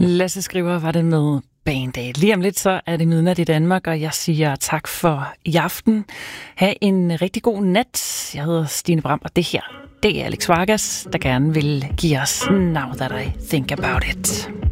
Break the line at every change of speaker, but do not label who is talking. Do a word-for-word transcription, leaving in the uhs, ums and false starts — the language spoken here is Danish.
Lasse Skriver var det med Band Aid. Lige om lidt så er det midnat i Danmark, og jeg siger tak for i aften. Ha' en rigtig god nat. Jeg hedder Stine Bram, og det her, det er Alex Vargas, der gerne vil give os Now That I Think About It.